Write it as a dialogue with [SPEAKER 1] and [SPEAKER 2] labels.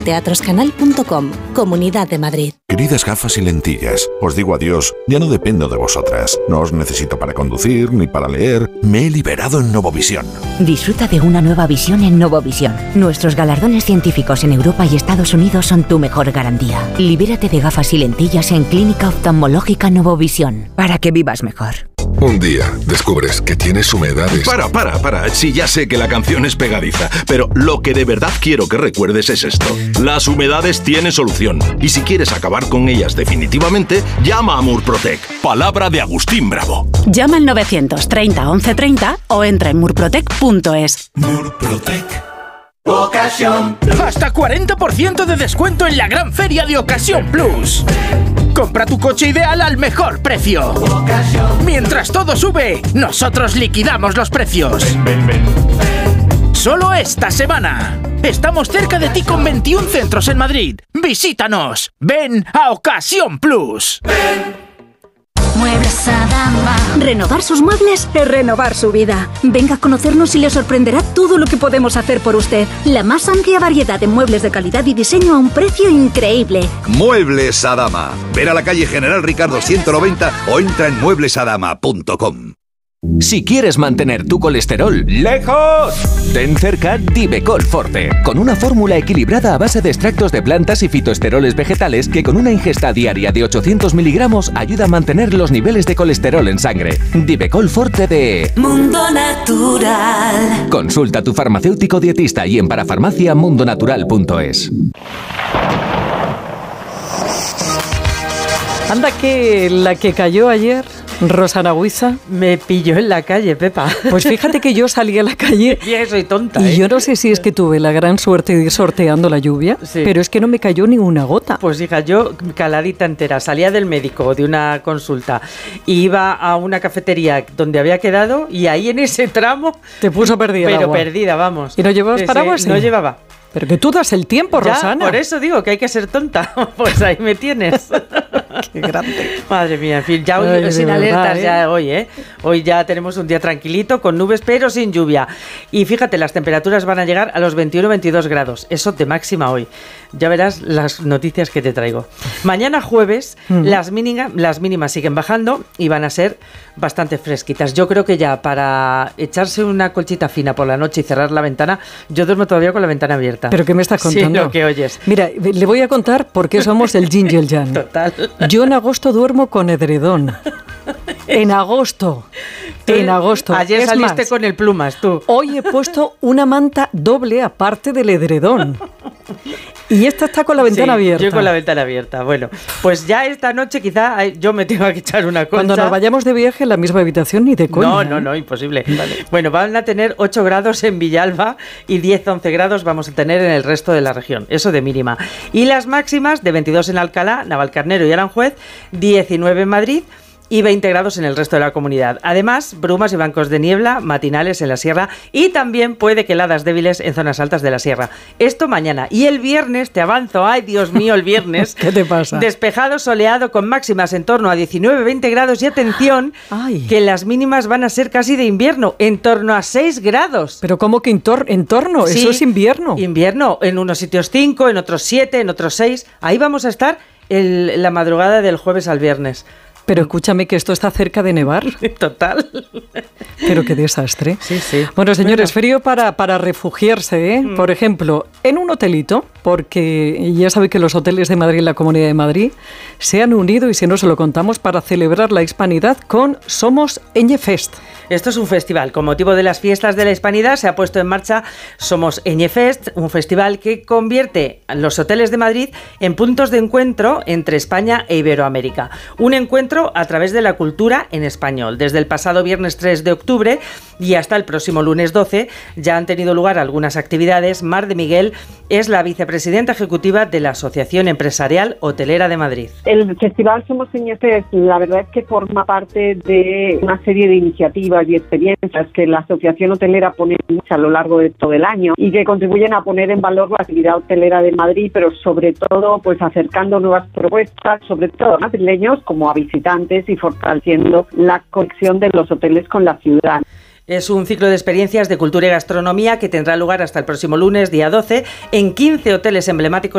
[SPEAKER 1] Teatroscanal.com, Comunidad de Madrid.
[SPEAKER 2] Queridas gafas y lentillas, os digo adiós, ya no dependo de vosotras. No os necesito para conducir ni para leer. Me he liberado en Novovisión.
[SPEAKER 3] Disfruta de una nueva visión en Novovisión. Nuestros galardones científicos en Europa y Estados Unidos son tu mejor garantía. Libérate de gafas y lentillas en Clínica Oftalmológica Novovisión, para que vivas mejor.
[SPEAKER 4] Un día descubres que tienes humedades.
[SPEAKER 5] Para. Sí, ya sé que la canción es pegadiza, pero lo que de verdad quiero que recuerdes es esto. Las humedades tienen solución. Y si quieres acabar con ellas definitivamente, llama a Murprotec. Palabra de Agustín Bravo.
[SPEAKER 6] Llama al 930 1130 o entra en murprotec.es.
[SPEAKER 7] Murprotec. Ocasión.
[SPEAKER 8] Hasta 40% de descuento en la gran feria de Ocasión Plus. Compra tu coche ideal al mejor precio. Mientras todo sube, nosotros liquidamos los precios. Ven. Solo esta semana. Estamos cerca de ti con 21 centros en Madrid. Visítanos. Ven a Ocasión Plus.
[SPEAKER 9] Muebles Adama. Renovar sus muebles es renovar su vida. Venga a conocernos y le sorprenderá todo lo que podemos hacer por usted. La más amplia variedad de muebles de calidad y diseño a un precio increíble.
[SPEAKER 10] Muebles Adama. Ver a la calle General Ricardo 190 o entra en mueblesadama.com.
[SPEAKER 11] Si quieres mantener tu colesterol lejos, ten cerca Divecol Forte, con una fórmula equilibrada a base de extractos de plantas y fitoesteroles vegetales que con una ingesta diaria de 800 miligramos ayuda a mantener los niveles de colesterol en sangre. Divecol Forte de
[SPEAKER 7] Mundo Natural.
[SPEAKER 11] Consulta a tu farmacéutico dietista y en parafarmaciamundonatural.es.
[SPEAKER 12] Anda que la que cayó ayer, Rosana Huiza,
[SPEAKER 13] me pilló en la calle, Pepa.
[SPEAKER 12] Pues fíjate que yo salí a la calle
[SPEAKER 13] y soy tonta.
[SPEAKER 12] Y yo no sé si es que tuve la gran suerte de ir sorteando la lluvia, sí, pero es que no me cayó ni una gota.
[SPEAKER 13] Pues hija, yo caladita entera, salía del médico de una consulta y iba a una cafetería donde había quedado y ahí en ese tramo
[SPEAKER 12] te puso perdida.
[SPEAKER 13] Pero
[SPEAKER 12] agua.
[SPEAKER 13] Perdida, vamos.
[SPEAKER 12] ¿Y no llevabas paraguas?
[SPEAKER 13] Sí, no llevaba.
[SPEAKER 12] Pero que tú das el tiempo,
[SPEAKER 13] ya,
[SPEAKER 12] Rosana.
[SPEAKER 13] Por eso digo que hay que ser tonta. Pues ahí me tienes.
[SPEAKER 12] Qué grande.
[SPEAKER 13] Madre mía, en fin, ya hoy sin alertas, ya hoy, ¿eh? Hoy ya tenemos un día tranquilito, con nubes, pero sin lluvia. Y fíjate, las temperaturas van a llegar a los 21-22 grados. Eso de máxima hoy. Ya verás las noticias que te traigo. Mañana jueves, las mínimas siguen bajando y van a ser bastante fresquitas. Yo creo que ya para echarse una colchita fina por la noche y cerrar la ventana, yo duermo todavía con la ventana abierta.
[SPEAKER 12] ¿Pero qué me estás contando?
[SPEAKER 13] Sí, lo que oyes.
[SPEAKER 12] Mira, le voy a contar por qué somos el yin y el yang.
[SPEAKER 13] Total.
[SPEAKER 12] Yo en agosto duermo con edredón. En agosto. En agosto.
[SPEAKER 13] Ayer saliste con el plumas, tú.
[SPEAKER 12] Hoy he puesto una manta doble aparte del edredón. Y esta está con la ventana abierta.
[SPEAKER 13] Yo con la ventana abierta. Bueno, pues ya esta noche quizá yo me tengo que echar una colcha.
[SPEAKER 12] Cuando nos vayamos de viaje en la misma habitación ni de coña.
[SPEAKER 13] No, imposible. Vale. Bueno, van a tener 8 grados en Villalba y 10-11 grados vamos a tener en el resto de la región. Eso de mínima. Y las máximas de 22 en Alcalá, Navalcarnero y Aranjuez, 19 en Madrid y 20 grados en el resto de la comunidad. Además, brumas y bancos de niebla matinales en la sierra y también puede que heladas débiles en zonas altas de la sierra. Esto mañana. Y el viernes, te avanzo, ay Dios mío, el viernes.
[SPEAKER 12] ¿Qué te pasa?
[SPEAKER 13] Despejado, soleado, con máximas en torno a 19-20 grados y atención, que las mínimas van a ser casi de invierno, en torno a 6 grados.
[SPEAKER 12] ¿Pero cómo que en torno?
[SPEAKER 13] Sí,
[SPEAKER 12] eso es invierno.
[SPEAKER 13] Invierno, en unos sitios 5, en otros 7, en otros 6. Ahí vamos a estar la madrugada del jueves al viernes.
[SPEAKER 12] Pero escúchame que esto está cerca de nevar.
[SPEAKER 13] Total.
[SPEAKER 12] Pero qué desastre.
[SPEAKER 13] Sí.
[SPEAKER 12] Bueno, señores, frío para refugiarse, ¿eh? Por ejemplo, en un hotelito, porque ya sabe que los hoteles de Madrid, la Comunidad de Madrid, se han unido, y si no se lo contamos, para celebrar la Hispanidad con Somos Eñefest.
[SPEAKER 13] Esto es un festival. Con motivo de las fiestas de la Hispanidad se ha puesto en marcha Somos Eñefest, un festival que convierte los hoteles de Madrid en puntos de encuentro entre España e Iberoamérica. Un encuentro a través de la cultura en español. Desde el pasado viernes 3 de octubre y hasta el próximo lunes 12 ya han tenido lugar algunas actividades. Mar de Miguel es la vicepresidenta ejecutiva de la Asociación Empresarial Hotelera de Madrid.
[SPEAKER 14] El festival Somos Eñefest, la verdad es que forma parte de una serie de iniciativas y experiencias que la Asociación Hotelera pone a lo largo de todo el año y que contribuyen a poner en valor la actividad hotelera de Madrid, pero sobre todo pues acercando nuevas propuestas, sobre todo a madrileños como a visitantes, y fortaleciendo la conexión de los hoteles con la ciudad.
[SPEAKER 13] Es un ciclo de experiencias de cultura y gastronomía que tendrá lugar hasta el próximo lunes, día 12, en 15 hoteles emblemáticos